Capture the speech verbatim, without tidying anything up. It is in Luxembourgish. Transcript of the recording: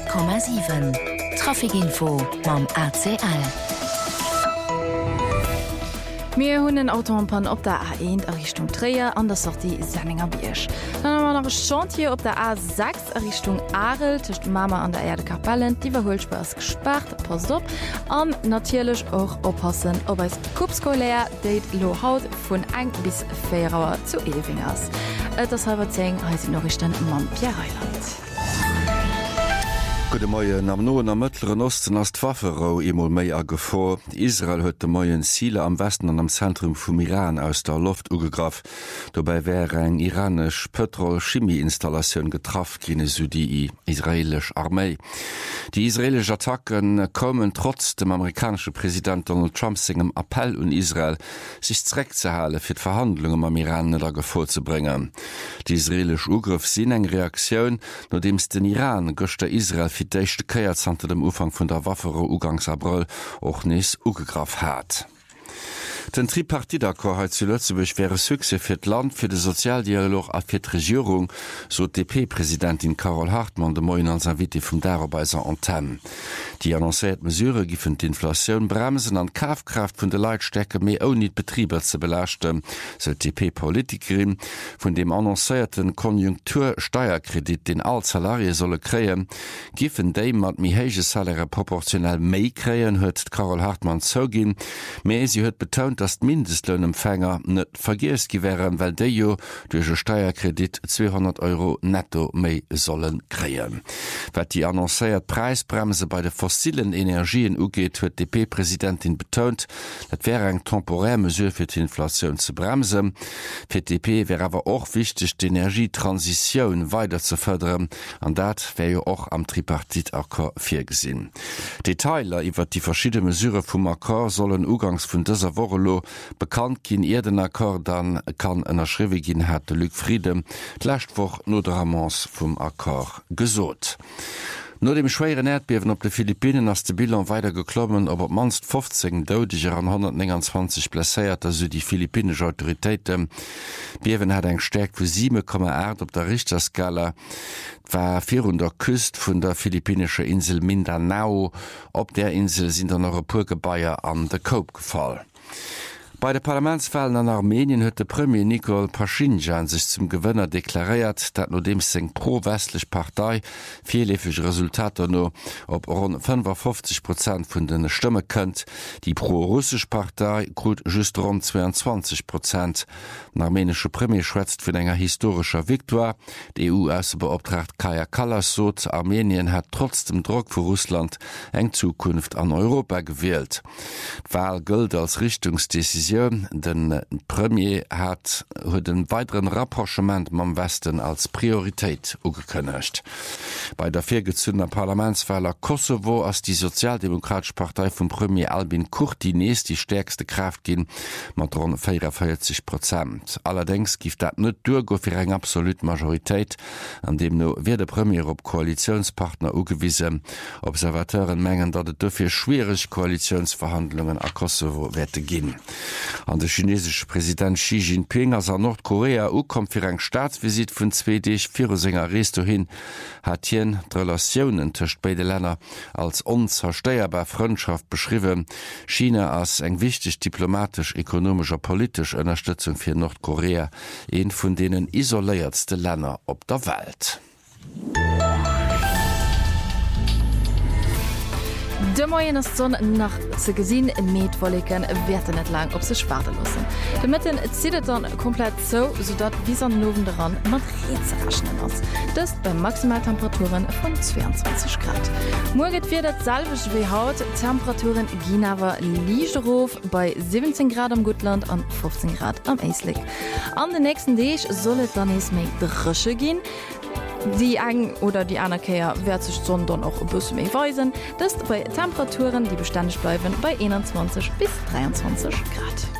Komma sieben. Trafikinfo mam A C L. Wir haben einen Autobahn auf der A eins Richtung Trier an der Sortie Senninger Birsch. Dann haben wir noch ein Chantier auf der A sechs Richtung Arel zwischen Mama an der Erde Kapellen. Die Überholspur ist gesperrt, passt auf. Und natürlich auch aufpassen, ob es Kupskolär date lo haut von ein bis vier Uhr zu Elvingers. Das halbe zehn heißt die Nachrichten am Pierre Heiland. Gute Morgen. Am Norden am Mittleren Osten ass d'Wafferou emol méi a Gefahr. Israel huet de Moien Ziele am Westen an am Zentrum vum Iran aus der Luft ugegraf. Dabei wäre eng iranisch Petrol-Chemie-Installationun getraff gene Sudi israelisch Armee. Die israelisch Attacken kommen trotz dem amerikanische Präsident Donald Trump singem Appell un Israel, sich zreck zu halen fir d'Verhandlungen am Iran net a Gefahr zu bringen. Die israelisch Ugriff sinn eng Reaktion, nodems den Iran gocht der Israel fir d'éischte Käiert zanter dem Ufang vun der Waffere Ugangs April och nees ugegraf hat. Den Tripartitakcord zu Lützeburg wäre Suse fir d Land fir de Sozialdialog a fir d Regierung, so D P-Präsidentin Carol Hartmann de Moin ans Invité vum Darabeiser Antenne. Die annoncéiert Mesure gifen d'Inflationun bremsen an Kafkraft vun de Leitstecke méi ou niet Betrieber ze belächte, se D P-Politikerin vun dem annoncéierten Konjunktursteuerkredit den all Salarie solle kreien, gifen déi mat mi héige Salare proportionell méi kreien huet Carol Hartmann zogin, méi sie huet betont, dass Mindestlöhnempfänger net vergiss gewähren, weil de jo durch Steuerkredit zweihundert Euro netto méi sollen kreen. Wat die annoncéiert Preisbremse bei de fossilen Energien ugeht, huet D P-Präsidentin betont, dat wäre eng temporär Mesure fir die Inflation zu bremsen. Für D P wäre aber auch wichtig, die Energietransition weiter zu fördern, an dat wäre jo auch am Tripartit-Akkor vorgesehen. Detailer iwwer die verschiedene Mesure vum Akkor sollen ugangs vun dieser Woche bekannt gin ihr den Akkord dann kann en erschriwe gin hat de Lüg Friede d'lächtwoch no der Ramons vum Akkord gesot. No dem schweren Erdbewen op de Philippinen ass de Bilan weiter geklommen, aber manst fünfzehn Dodiger an hundertneunundzwanzig blesséiert, also die philippinische Autoritäten. Bewen hat eng Stärk vu sieben Komma acht op der Richterskala, war vierhundert Küst vun der philippinische Insel Mindanao. Op der Insel sind an Europurgebaier an de Cope gefallen. Bei den Parlamentswahlen an Armenien huet de Premier Nikol Pashinyan sich zum Gewinner deklariert, dat no dem seng pro-westlich Partei vielefig Resultate no op rund fünfundfünfzig Prozent vun den Stimme kënnt. Die pro-russisch Partei krut just rund zweiundzwanzig Prozent. Den armenische Premier schwätzt vun enger historischer Viktoire. Die E U-Außenbeauftragte Kaja Kallas sot, Armenien hat trotz dem Druck für Russland eng Zukunft an Europa gewählt. Wahl gilt als Richtungsdecision. Den Premier hat huet den weiteren Rapprochement mam Westen als Priorität ugekënnecht. Bei der virgezünner Parlamentswahler Kosovo ass die Sozialdemokratische Partei vum Premier Albin Kurti nees die stärkste Kraft gin mat rund vierundvierzig Prozent. Allerdings gift dat net durgo fir eng absolut Majoritéit, an dem no wer de Premier op Koalitionspartner ugewiesen. Observateuren mengen, dat et dofir schwierig Koalitionsverhandlungen a Kosovo wette ginn. An der chinesische Präsident Xi Jinping as an Nordkorea ukom fir eng Staatsvisit vun zwei Dich vir Sänger Resto hin, hat hien d'Relationioen tëcht beide Länder als unzersteierbar Freundschaft beschriwen. China as eng wichtig diplomatisch, ökonomischer, politisch Unterstützung fir Nordkorea, een vun denen isoléiertste Länder op der Welt. De Moien ist Sonn nach ze gesinn Meetwolleken werden net lang op se sparte lassen. De Mitten zieht dann komplett so, sodat wie an Nowen daran mat Reze rechnen ass. Das bei Maximaltemperaturen von zweiundzwanzig Grad. Morget wird dat salvech wie Haut, Temperaturen Ginawer Ligerhof bei siebzehn Grad am Gutland an fünfzehn Grad am Eislik. An den nächsten Deeg sollet dann es méi drische gin. Die eng oder die Anerkeier wird sich sondern auch bis méi weisen, das bei Temperaturen, die beständig bleiben bei einundzwanzig bis dreiundzwanzig Grad.